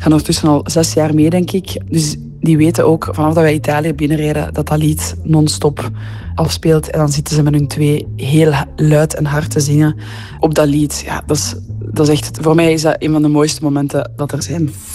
gaan ondertussen al 6 jaar mee, denk ik. Dus die weten ook, vanaf dat wij Italië binnenrijden, dat lied non-stop afspeelt. En dan zitten ze met hun 2 heel luid en hard te zingen op dat lied. Ja, dat is echt... Voor mij is dat een van de mooiste momenten dat er zijn.